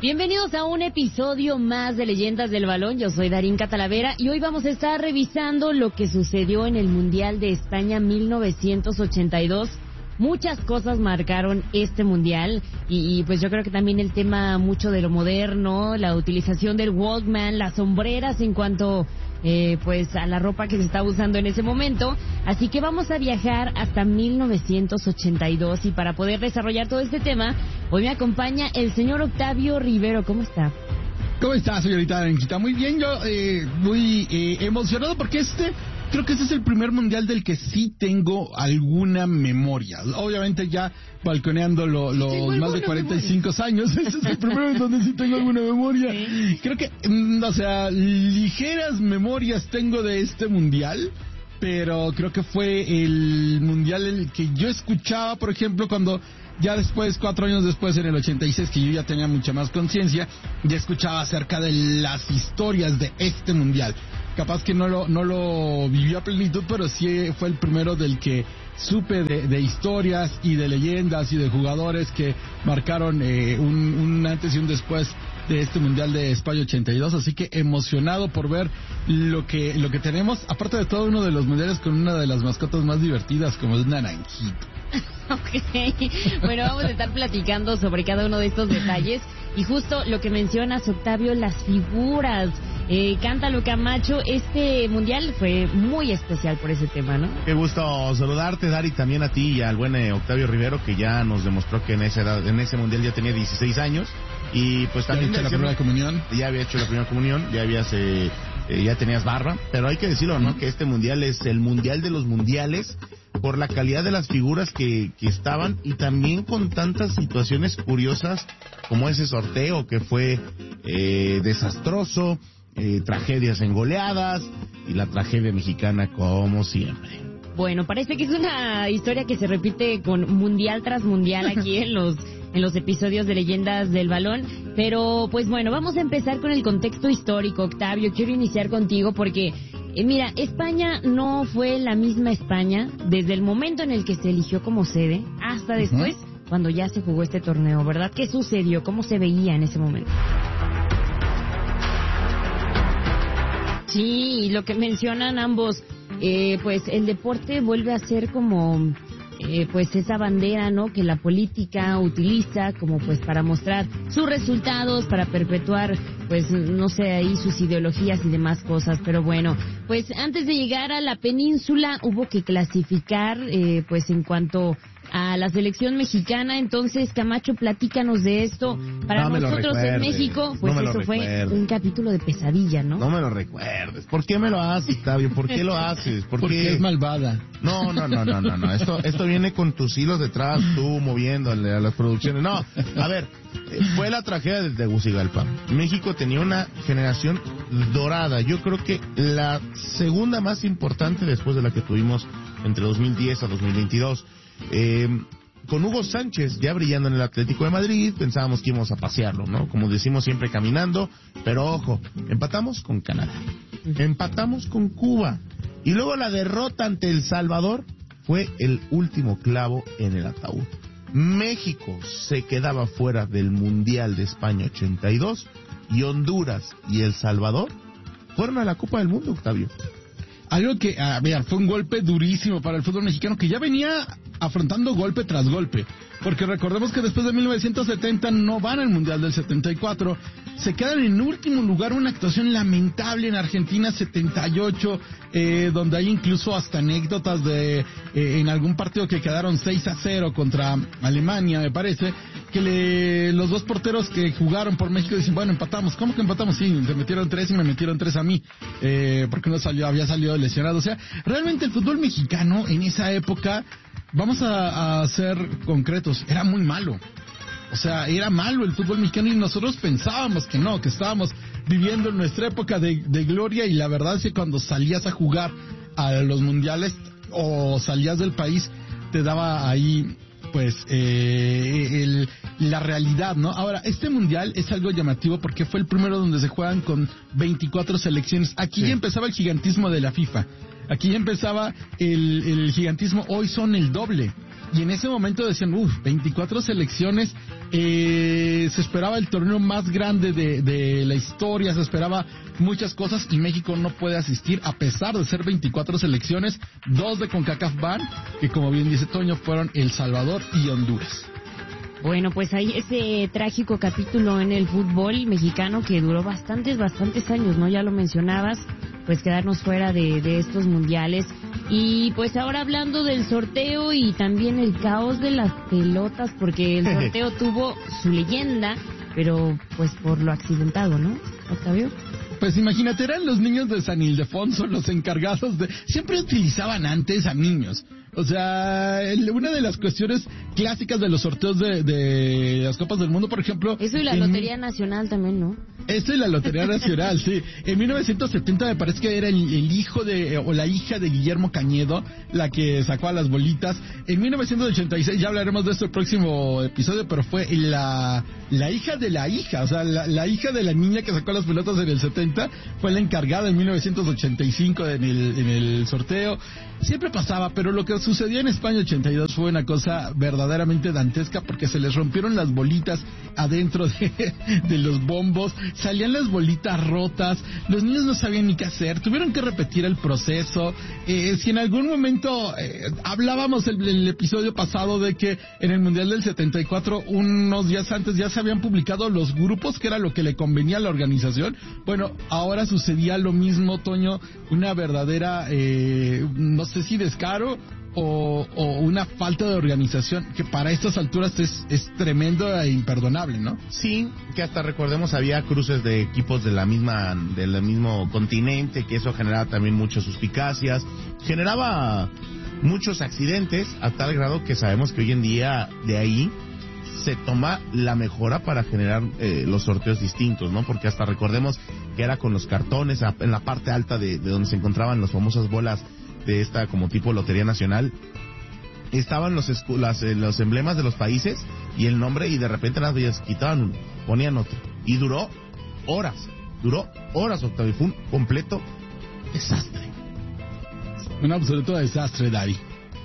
Bienvenidos a un episodio más de Leyendas del Balón. Yo soy Darín Catalavera y hoy vamos a estar revisando lo que sucedió en el Mundial de España 1982. Muchas cosas marcaron este mundial y pues yo creo que también el tema mucho de lo moderno, la utilización del Walkman, las sombreras en cuanto pues a la ropa que se estaba usando en ese momento. Así que vamos a viajar hasta 1982 y para poder desarrollar todo este tema, hoy me acompaña el señor Octavio Rivero. ¿Cómo está? ¿Cómo está, señorita Arenquita? Muy bien, yo muy emocionado porque creo que este es el primer mundial del que sí tengo alguna memoria. Obviamente ya balconeando los más de 45 años, ese es el primero en donde sí tengo alguna memoria. ¿Sí? Creo que, ligeras memorias tengo de este mundial, pero creo que fue el mundial el que yo escuchaba, por ejemplo, cuando ya después, 4 años después, en el 86, que yo ya tenía mucha más conciencia, ya escuchaba acerca de las historias de este mundial. Capaz que no lo vivió a plenitud, pero sí fue el primero del que supe de historias y de leyendas y de jugadores que marcaron un antes y un después de este Mundial de España 82, así que emocionado por ver lo que tenemos, aparte de todo uno de los mundiales con una de las mascotas más divertidas como es Naranjito. Ok, bueno, vamos a estar platicando sobre cada uno de estos detalles y justo lo que mencionas, Octavio, las figuras. Cántalo, Camacho, este mundial fue muy especial por ese tema, ¿no? Qué gusto saludarte, Dari, también a ti y al buen Octavio Rivero, que ya nos demostró que en esa edad, en ese mundial ya tenía 16 años y pues también ¿Ya había hecho la primera comunión? Ya había hecho la primera comunión, ya tenías barba, pero hay que decirlo, ¿no? Que este mundial es el mundial de los mundiales por la calidad de las figuras que estaban y también con tantas situaciones curiosas como ese sorteo que fue desastroso, tragedias en goleadas y la tragedia mexicana como siempre. Bueno, parece que es una historia que se repite con mundial tras mundial aquí en los episodios de Leyendas del Balón, pero pues bueno, vamos a empezar con el contexto histórico. Octavio, quiero iniciar contigo porque mira, España no fue la misma España desde el momento en el que se eligió como sede hasta después, cuando ya se jugó este torneo, ¿verdad? ¿Qué sucedió? ¿Cómo se veía en ese momento? Sí, lo que mencionan ambos, pues el deporte vuelve a ser como pues esa bandera, ¿no? Que la política utiliza como pues para mostrar sus resultados, para perpetuar, pues no sé, ahí sus ideologías y demás cosas. Pero bueno, pues antes de llegar a la península hubo que clasificar, pues en cuanto a la selección mexicana. Entonces, Camacho, platícanos de esto. Para nosotros en México, pues eso fue un capítulo de pesadilla, ¿no? No me lo recuerdes. ¿Por qué me lo haces, Octavio? ¿Por qué lo haces? Porque es malvada. No. Esto viene con tus hilos detrás, tú moviéndole a las producciones. No, a ver, fue la tragedia de Tegucigalpa. México tenía una generación dorada. Yo creo que la segunda más importante después de la que tuvimos entre 2010 a 2022. Con Hugo Sánchez ya brillando en el Atlético de Madrid, pensábamos que íbamos a pasearlo, ¿no? Como decimos siempre, caminando, pero ojo, empatamos con Canadá, empatamos con Cuba, y luego la derrota ante El Salvador fue el último clavo en el ataúd. México se quedaba fuera del Mundial de España 82, y Honduras y El Salvador fueron a la Copa del Mundo, Octavio. Algo que, fue un golpe durísimo para el fútbol mexicano, que ya venía afrontando golpe tras golpe, porque recordemos que después de 1970 no van al Mundial del 74, se quedan en último lugar, una actuación lamentable en Argentina 78, donde hay incluso hasta anécdotas de en algún partido que quedaron 6-0 contra Alemania, me parece, que los dos porteros que jugaron por México dicen, bueno, empatamos. ¿Cómo que empatamos? Sí, se metieron 3 y me metieron 3 a mí, porque había salido lesionado. O sea, realmente el fútbol mexicano en esa época, vamos a ser concretos, era muy malo. O sea, era malo el fútbol mexicano y nosotros pensábamos que no, que estábamos viviendo en nuestra época de gloria, y la verdad es que cuando salías a jugar a los mundiales o salías del país, te daba ahí pues la realidad, ¿no? Ahora, este mundial es algo llamativo porque fue el primero donde se juegan con 24 selecciones. Aquí ya empezaba el gigantismo de la FIFA. Aquí ya empezaba el gigantismo. Hoy son el doble. Y en ese momento decían, 24 selecciones, se esperaba el torneo más grande de la historia, se esperaba muchas cosas y México no puede asistir a pesar de ser 24 selecciones, 2 de CONCACAF van, que como bien dice Toño, fueron El Salvador y Honduras. Bueno, pues hay ese trágico capítulo en el fútbol mexicano que duró bastantes años, ¿no? Ya lo mencionabas, pues quedarnos fuera de estos mundiales. Y pues ahora hablando del sorteo y también el caos de las pelotas, porque el sorteo tuvo su leyenda, pero pues por lo accidentado, ¿no, Octavio? Pues imagínate, eran los niños de San Ildefonso los encargados de... Siempre utilizaban antes a niños. O sea, una de las cuestiones clásicas de los sorteos de las Copas del Mundo, por ejemplo... Eso y la Lotería Nacional también, ¿no? Esto y la Lotería Nacional, sí. En 1970 me parece que era el hijo o la hija de Guillermo Cañedo la que sacó a las bolitas. En 1986, ya hablaremos de esto el próximo episodio, pero fue la hija de la hija, o sea, la hija de la niña que sacó las pelotas en el 70, fue la encargada en 1985 en el sorteo. Siempre pasaba, pero lo que sucedió en España 82 fue una cosa verdaderamente dantesca porque se les rompieron las bolitas adentro de los bombos, salían las bolitas rotas, los niños no sabían ni qué hacer, tuvieron que repetir el proceso. Si en algún momento hablábamos el episodio pasado de que en el Mundial del 74, unos días antes ya se habían publicado los grupos, que era lo que le convenía a la organización. Bueno, ahora sucedía lo mismo, Toño, una verdadera, no sé si descaro o una falta de organización que para estas alturas es tremendo e imperdonable, ¿no? Sí, que hasta recordemos había cruces de equipos del mismo continente, que eso generaba también muchas suspicacias, generaba muchos accidentes a tal grado que sabemos que hoy en día de ahí se toma la mejora para generar los sorteos distintos, ¿no? Porque hasta recordemos que era con los cartones en la parte alta de donde se encontraban las famosas bolas de esta como tipo Lotería Nacional, estaban los emblemas de los países y el nombre, y de repente las veías, quitaban uno, ponían otro, y duró horas, Octavio, fue un completo desastre. Un absoluto desastre, Dari.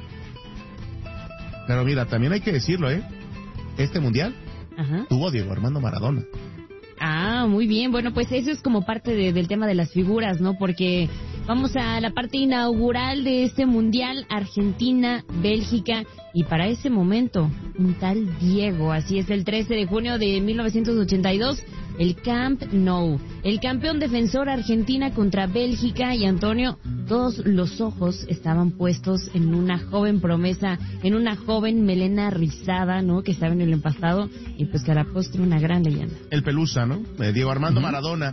Pero mira, también hay que decirlo, este mundial tuvo a Diego Armando Maradona. Ah, muy bien. Bueno, pues eso es como parte del tema de las figuras, ¿no? Porque vamos a la parte inaugural de este mundial, Argentina, Bélgica, y para ese momento, un tal Diego. Así es, el 13 de junio de 1982, el Camp Nou. El campeón defensor Argentina contra Bélgica, y Antonio, todos los ojos estaban puestos en una joven promesa, en una joven melena rizada, ¿no? Que estaba en el empastado, y pues que a la postre una gran leyenda. El Pelusa, ¿no? Diego Armando Maradona,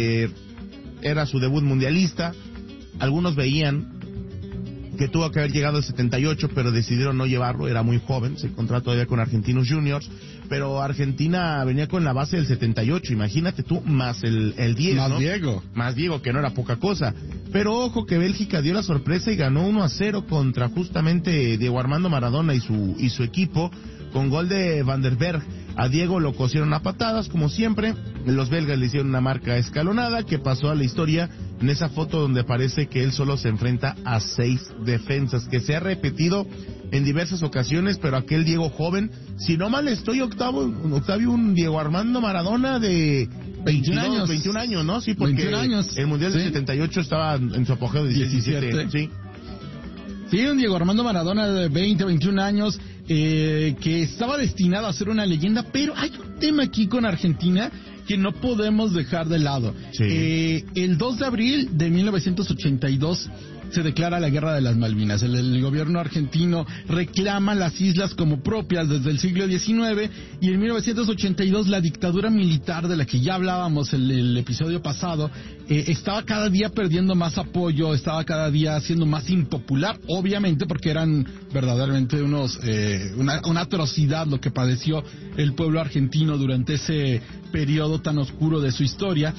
era su debut mundialista. Algunos veían que tuvo que haber llegado el 78, pero decidieron no llevarlo, era muy joven, se encontraba todavía con Argentinos Juniors, pero Argentina venía con la base del 78, imagínate tú, más el 10, más, ¿no? Más Diego, que no era poca cosa. Pero ojo que Bélgica dio la sorpresa y ganó 1-0 contra justamente Diego Armando Maradona y su equipo, con gol de Van der Berg. A Diego lo cosieron a patadas, como siempre. Los belgas le hicieron una marca escalonada que pasó a la historia en esa foto donde parece que él solo se enfrenta a 6 defensas, que se ha repetido en diversas ocasiones, pero aquel Diego joven, si no mal estoy, Octavio, un Diego Armando Maradona de 21 años, ¿no? Sí, porque el Mundial del 78 estaba en su apogeo de 17. Sí. Sí, un Diego Armando Maradona de 21 años, que estaba destinado a ser una leyenda, pero hay un tema aquí con Argentina que no podemos dejar de lado. Sí. El 2 de abril de 1982 se declara la Guerra de las Malvinas. El gobierno argentino reclama las islas como propias desde el siglo XIX, y en 1982 la dictadura militar de la que ya hablábamos el episodio pasado estaba cada día perdiendo más apoyo, estaba cada día siendo más impopular, obviamente porque eran verdaderamente una atrocidad lo que padeció el pueblo argentino durante ese periodo tan oscuro de su historia.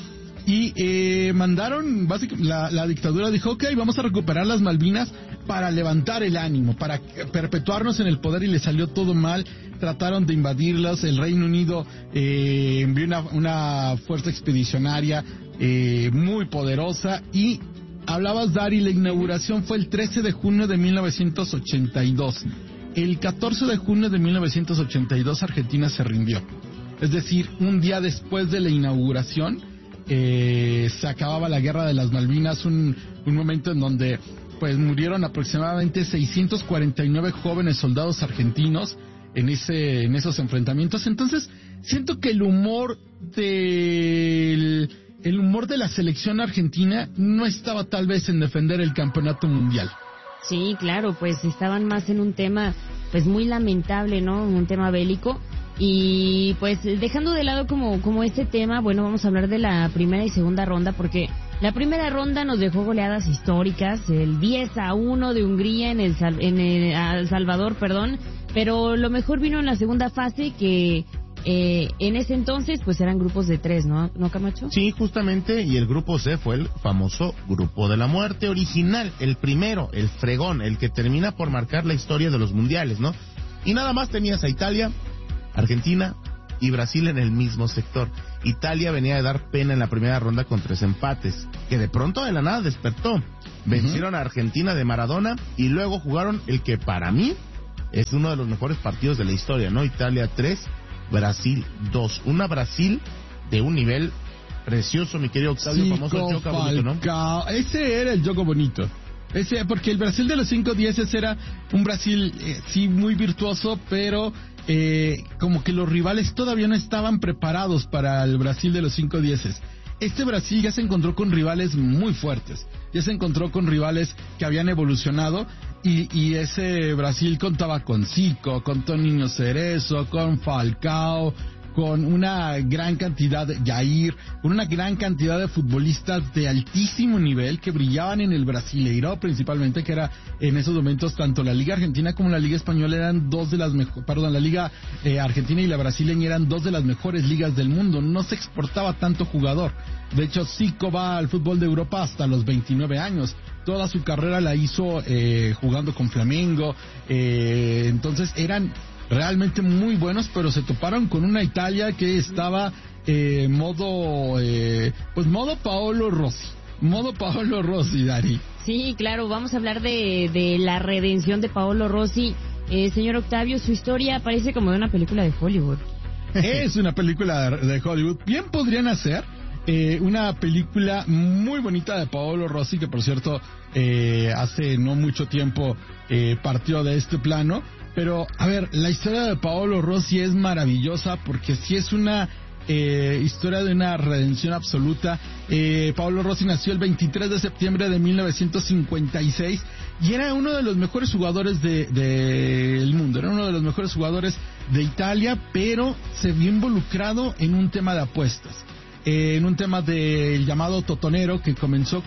Y mandaron, básicamente, la dictadura dijo, ok, vamos a recuperar las Malvinas para levantar el ánimo, para perpetuarnos en el poder, y le salió todo mal. Trataron de invadirlas, el Reino Unido envió una fuerza expedicionaria muy poderosa, y hablabas, Dari, la inauguración fue el 13 de junio de 1982. El 14 de junio de 1982 Argentina se rindió. Es decir, un día después de la inauguración, se acababa la Guerra de las Malvinas, un momento en donde pues murieron aproximadamente 649 jóvenes soldados argentinos en esos enfrentamientos. Entonces, siento que el humor de la selección argentina no estaba tal vez en defender el campeonato mundial. Sí, claro, pues estaban más en un tema pues muy lamentable, ¿no? Un tema bélico. Y pues dejando de lado como este tema, bueno, vamos a hablar de la primera y segunda ronda, porque la primera ronda nos dejó goleadas históricas, el 10-1 de Hungría en El Salvador, pero lo mejor vino en la segunda fase, que en ese entonces pues eran grupos de 3, ¿no Camacho? Sí, justamente, y el grupo C fue el famoso grupo de la muerte original, el primero, el fregón, el que termina por marcar la historia de los mundiales, ¿no? Y nada más tenías a Italia, Argentina y Brasil en el mismo sector. Italia venía de dar pena en la primera ronda con 3 empates, que de pronto de la nada despertó. Vencieron a Argentina de Maradona y luego jugaron el que para mí es uno de los mejores partidos de la historia, ¿no? Italia 3, Brasil 2. Una Brasil de un nivel precioso, mi querido Octavio, famoso Joga Bonito, ¿no? Ese era el Joga Bonito. Porque el Brasil de los 5-10 era un Brasil, sí, muy virtuoso, pero como que los rivales todavía no estaban preparados para el Brasil de los 5-10. Este Brasil ya se encontró con rivales muy fuertes, ya se encontró con rivales que habían evolucionado, y ese Brasil contaba con Zico, con Toninho Cerezo, con Falcao, con una gran cantidad de Jair, con una gran cantidad de futbolistas de altísimo nivel que brillaban en el Brasileirão principalmente, que era en esos momentos tanto la Liga Argentina como la Liga Española eran dos de las la Liga Argentina y la brasileña eran dos de las mejores ligas del mundo. No se exportaba tanto jugador. De hecho, Zico va al fútbol de Europa hasta los 29 años. Toda su carrera la hizo jugando con Flamengo. Entonces eran realmente muy buenos, pero se toparon con una Italia que estaba modo Paolo Rossi, Dari. Sí, claro, vamos a hablar de la redención de Paolo Rossi. Señor Octavio, su historia parece como de una película de Hollywood. Es una película de Hollywood. Bien podrían hacer una película muy bonita de Paolo Rossi, que por cierto hace no mucho tiempo partió de este plano. Pero, a ver, la historia de Paolo Rossi es maravillosa porque sí es una historia de una redención absoluta. Paolo Rossi nació el 23 de septiembre de 1956 y era uno de los mejores jugadores del mundo, era uno de los mejores jugadores de Italia, pero se vio involucrado en un tema de apuestas, en un tema del llamado totonero, que comenzó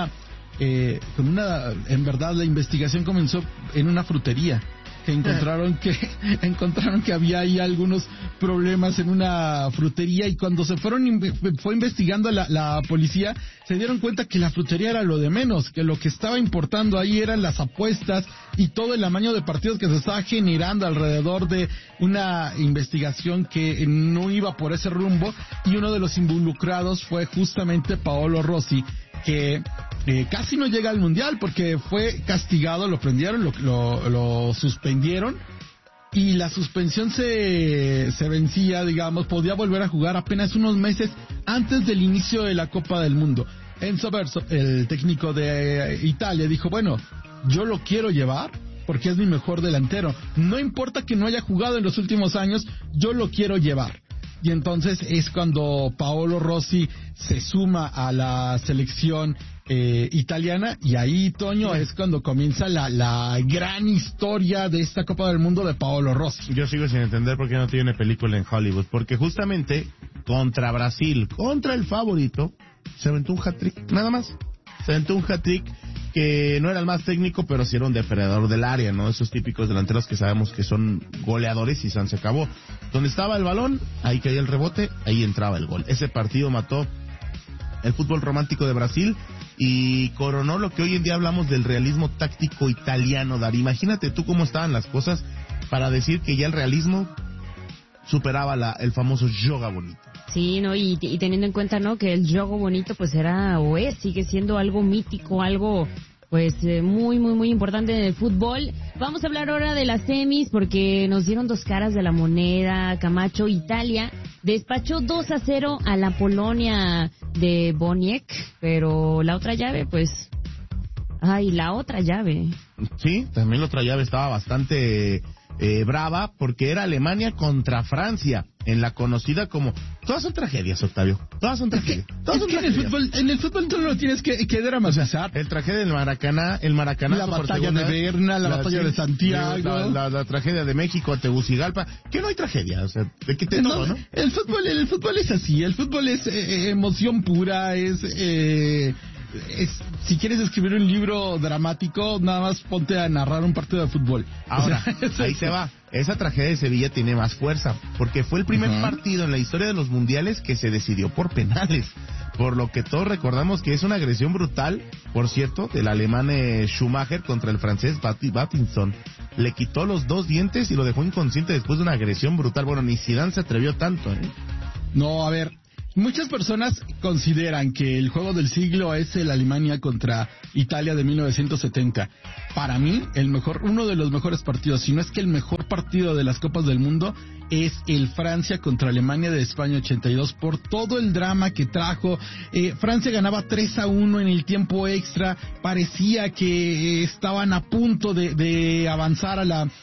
en verdad la investigación comenzó en una frutería. Que encontraron que había ahí algunos problemas en una frutería, y cuando fue investigando la policía, se dieron cuenta que la frutería era lo de menos, que lo que estaba importando ahí eran las apuestas y todo el amaño de partidos que se estaba generando alrededor de una investigación que no iba por ese rumbo, y uno de los involucrados fue justamente Paolo Rossi, que casi no llega al mundial porque fue castigado, lo prendieron, lo suspendieron, y la suspensión se vencía, digamos, podía volver a jugar apenas unos meses antes del inicio de la Copa del Mundo. Enzo Verso, el técnico de Italia, dijo, bueno, yo lo quiero llevar porque es mi mejor delantero, no importa que no haya jugado en los últimos años, yo lo quiero llevar. Y entonces es cuando Paolo Rossi se suma a la selección italiana, y ahí, Toño, es cuando comienza la gran historia de esta Copa del Mundo de Paolo Rossi. Yo sigo sin entender por qué no tiene película en Hollywood, porque justamente contra Brasil, contra el favorito, se aventó un hat-trick, nada más. Se aventó un hat-trick que no era el más técnico, pero sí era un depredador del área, ¿no? Esos típicos delanteros que sabemos que son goleadores, y se acabó. Donde estaba el balón, ahí caía el rebote, ahí entraba el gol. Ese partido mató el fútbol romántico de Brasil y coronó lo que hoy en día hablamos del realismo táctico italiano, Dari. Imagínate tú cómo estaban las cosas para decir que ya el realismo superaba el famoso Joga Bonito. Sí, no, y teniendo en cuenta, ¿no?, que el Joga Bonito pues sigue siendo algo mítico, algo pues muy, muy, muy importante en el fútbol. Vamos a hablar ahora de las semis porque nos dieron dos caras de la moneda. Camacho, Italia despachó 2-0 a la Polonia de Boniek, pero la otra llave, pues... Ay, la otra llave. Sí, también la otra llave estaba bastante brava porque era Alemania contra Francia en la conocida como... Todas son tragedias, Octavio. Todas son tragedias. Todas son tragedias. En el fútbol tú no tienes que dramatizar. El tragedia del Maracaná, la batalla de Berna, la batalla de Santiago, la tragedia de México, Tegucigalpa, que no hay tragedia, o sea, de que todo, ¿no? El fútbol es así, el fútbol es emoción pura, si quieres escribir un libro dramático, nada más ponte a narrar un partido de fútbol. Ahora, ahí te va. Esa tragedia de Sevilla tiene más fuerza, porque fue el primer partido en la historia de los mundiales que se decidió por penales. Por lo que todos recordamos que es una agresión brutal, por cierto, del alemán Schumacher contra el francés Battinson. Le quitó los 2 dientes y lo dejó inconsciente después de una agresión brutal. Bueno, ni Zidane se atrevió tanto, ¿eh? No, a ver, muchas personas consideran que el juego del siglo es el Alemania contra Italia de 1970. Para mí, uno de los mejores partidos, si no es que el mejor partido de las Copas del Mundo, es el Francia contra Alemania de España 82, por todo el drama que trajo. Francia ganaba 3-1 en el tiempo extra, parecía que estaban a punto de avanzar a la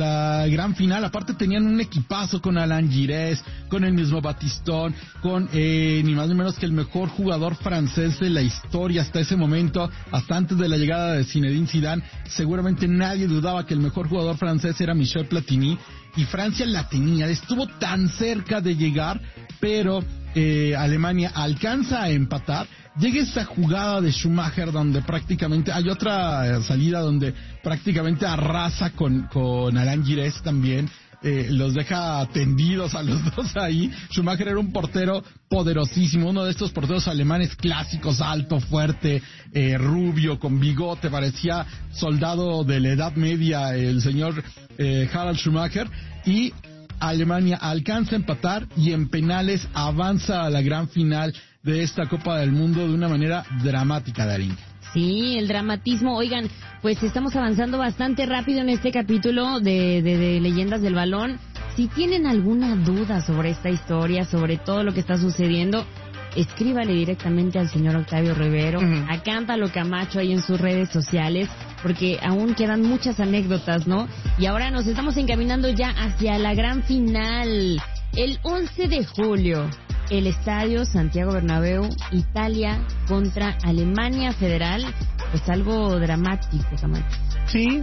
gran final. Aparte tenían un equipazo con Alain Giresse, con el mismo Batistón, con ni más ni menos que el mejor jugador francés de la historia hasta ese momento, hasta antes de la llegada de Zinedine Zidane. Seguramente nadie dudaba que el mejor jugador francés era Michel Platini, y Francia la tenía, estuvo tan cerca de llegar, pero Alemania alcanza a empatar. Llega esa jugada de Schumacher donde prácticamente hay otra salida donde prácticamente arrasa con Alain Giresse también. Los deja tendidos a los dos ahí. Schumacher era un portero poderosísimo, uno de estos porteros alemanes clásicos, alto, fuerte, rubio, con bigote, parecía soldado de la Edad Media, el señor Harald Schumacher. Y Alemania alcanza a empatar y en penales avanza a la gran final de esta Copa del Mundo de una manera dramática, Darín. Sí, el dramatismo. Oigan, pues estamos avanzando bastante rápido en este capítulo de Leyendas del Balón. Si tienen alguna duda sobre esta historia, sobre todo lo que está sucediendo, escríbale directamente al señor Octavio Rivero, a Cántalo Camacho ahí en sus redes sociales, porque aún quedan muchas anécdotas, ¿no? Y ahora nos estamos encaminando ya hacia la gran final. El 11 de julio, el estadio Santiago Bernabéu, Italia contra Alemania Federal. Pues algo dramático, Camacho. Sí,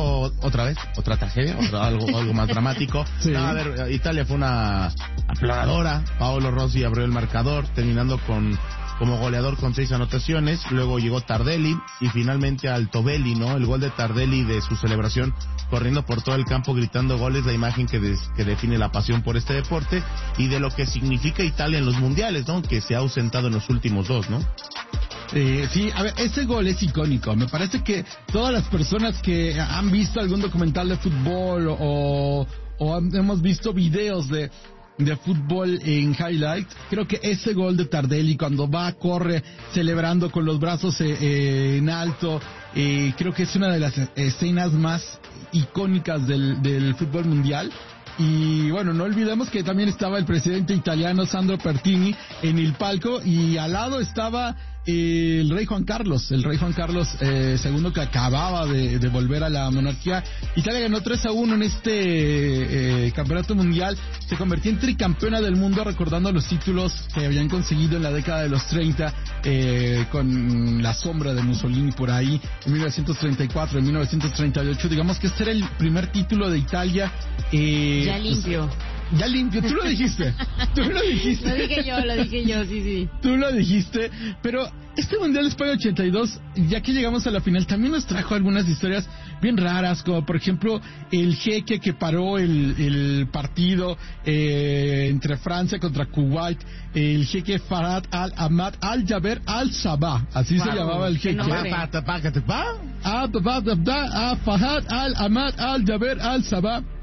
otra tragedia, algo más dramático. Sí. No, a ver, Italia fue una aplanadora. Paolo Rossi abrió el marcador, terminando como goleador con 6 anotaciones. Luego llegó Tardelli y finalmente Altobelli, ¿no? El gol de Tardelli de su celebración, corriendo por todo el campo gritando goles, la imagen que define la pasión por este deporte y de lo que significa Italia en los mundiales, ¿no? Que se ha ausentado en los últimos 2, ¿no? Sí, a ver, ese gol es icónico. Me parece que todas las personas que han visto algún documental de fútbol o hemos visto videos de fútbol en highlights, creo que ese gol de Tardelli cuando corre celebrando con los brazos en alto, creo que es una de las escenas más icónicas del fútbol mundial. Y bueno, no olvidemos que también estaba el presidente italiano Sandro Pertini en el palco y al lado estaba el rey Juan Carlos II, que acababa de volver a la monarquía. Italia ganó 3-1 en este campeonato mundial, se convirtió en tricampeona del mundo, recordando los títulos que habían conseguido en la década de los 30 con la sombra de Mussolini por ahí, en 1934, en 1938. Digamos que este era el primer título de Italia. Ya limpio. Ya limpio, tú lo dijiste. Lo dije yo, sí. Tú lo dijiste, pero este Mundial de España 82, ya que llegamos a la final, también nos trajo algunas historias bien raras, como por ejemplo el jeque que paró el partido entre Francia contra Kuwait, el jeque Farhad al-Ahmad al-Jaber al-Sabah, así se llamaba el jeque. Farhad al-Ahmad al-Jaber al-Sabah.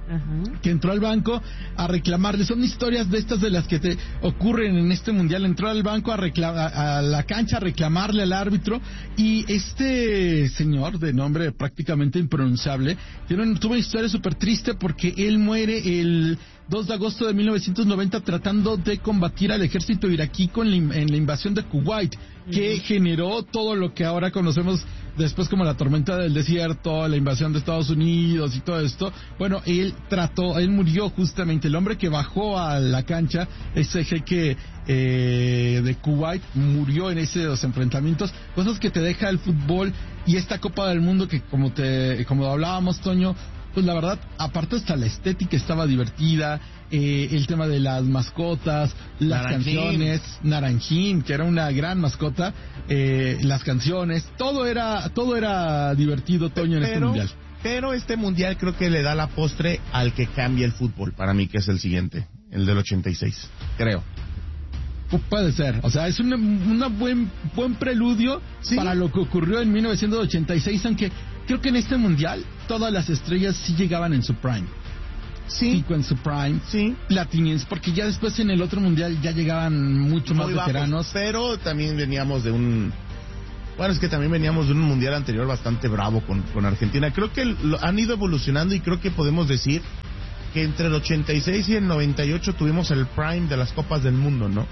que entró al banco a reclamarle. Son historias de estas de las que te ocurren en este mundial. Entró al banco a la cancha a reclamarle al árbitro, y este señor de nombre prácticamente impronunciable tuvo una historia súper triste porque él muere el 2 de agosto de 1990 tratando de combatir al ejército iraquí en la invasión de Kuwait, que generó todo lo que ahora conocemos después como la tormenta del desierto, la invasión de Estados Unidos y todo esto. Bueno, él murió justamente, el hombre que bajó a la cancha, ese jeque de Kuwait, murió en esos enfrentamientos, cosas que te deja el fútbol y esta Copa del Mundo que como hablábamos, Toño, pues la verdad, aparte hasta la estética estaba divertida, el tema de las mascotas, las canciones, Naranjín, que era una gran mascota, las canciones, todo era divertido, Toño, en este mundial. Pero este mundial creo que le da la postre al que cambia el fútbol, para mí, que es el siguiente, el del 86, creo. Puede ser, o sea, es un buen preludio para lo que ocurrió en 1986, aunque creo que en este mundial todas las estrellas sí llegaban en su prime. Zico en su prime, Platini, porque ya después en el otro mundial ya llegaban mucho más veteranos. Pero también veníamos de un mundial anterior bastante bravo con Argentina. Creo que han ido evolucionando y creo que podemos decir que entre el 86 y el 98 tuvimos el prime de las Copas del Mundo, ¿no?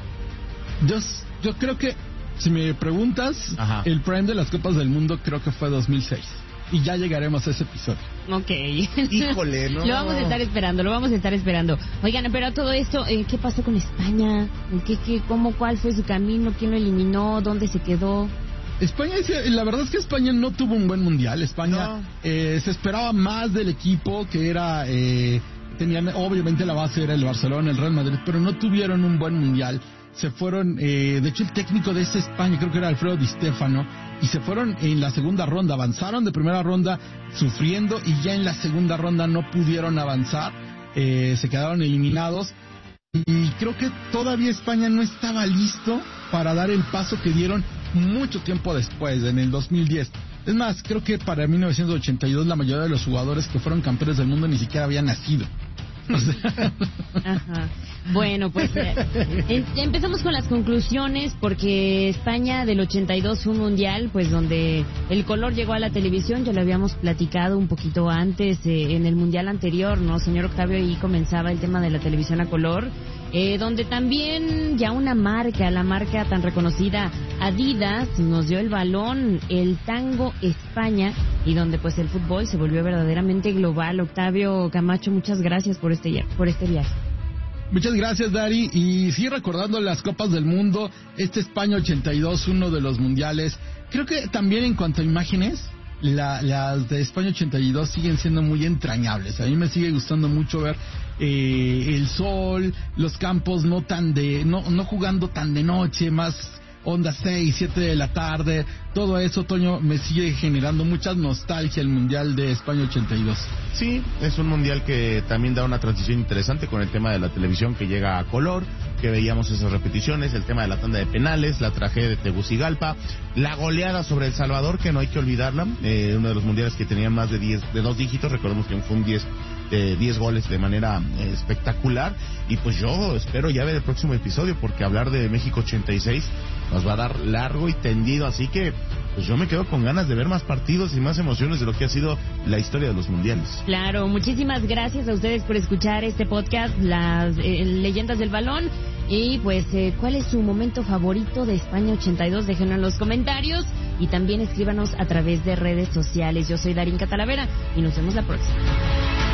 Yo creo que, si me preguntas, el prime de las Copas del Mundo creo que fue 2006. Y ya llegaremos a ese episodio. Ok. Híjole, no. Lo vamos a estar esperando. Oigan, pero a todo esto, ¿qué pasó con España? ¿Cuál fue su camino? ¿Quién lo eliminó? ¿Dónde se quedó? España, la verdad es que España no tuvo un buen mundial. España se esperaba más del equipo, que era... tenían, obviamente la base era el Barcelona, el Real Madrid, pero no tuvieron un buen mundial. Se fueron, de hecho el técnico de esa España creo que era Alfredo Di Stéfano, y se fueron en la segunda ronda, avanzaron de primera ronda sufriendo y ya en la segunda ronda no pudieron avanzar, se quedaron eliminados, y creo que todavía España no estaba listo para dar el paso que dieron mucho tiempo después, en el 2010. Es más, creo que para 1982 la mayoría de los jugadores que fueron campeones del mundo ni siquiera habían nacido. Ajá. Bueno, pues empezamos con las conclusiones, porque España del 82 fue un mundial pues donde el color llegó a la televisión. Ya lo habíamos platicado un poquito antes, en el mundial anterior, ¿no, señor Octavio? Ahí comenzaba el tema de la televisión a color, donde también ya la marca tan reconocida Adidas nos dio el balón, el Tango España, y donde pues el fútbol se volvió verdaderamente global. Octavio Camacho, muchas gracias por este viaje. Muchas gracias, Dari. Y sí, recordando las Copas del Mundo, España 82, uno de los mundiales. Creo que también en cuanto a imágenes, las de España 82 siguen siendo muy entrañables. A mí me sigue gustando mucho ver el sol, los campos no jugando tan de noche, más onda 6, 7 de la tarde. Todo eso, Toño, me sigue generando mucha nostalgia el Mundial de España 82. Sí, es un mundial que también da una transición interesante con el tema de la televisión que llega a color, que veíamos esas repeticiones, el tema de la tanda de penales, la tragedia de Tegucigalpa, la goleada sobre El Salvador, que no hay que olvidarla, uno de los mundiales que tenían más de 2 dígitos, recordemos que fue un 10 goles de manera espectacular, y pues yo espero ya ver el próximo episodio, porque hablar de México 86 nos va a dar largo y tendido, así que pues yo me quedo con ganas de ver más partidos y más emociones de lo que ha sido la historia de los mundiales. Claro, muchísimas gracias a ustedes por escuchar este podcast, las leyendas del balón. Y pues, ¿cuál es su momento favorito de España 82? Déjenlo en los comentarios y también escríbanos a través de redes sociales. Yo soy Darinka Talavera y nos vemos la próxima.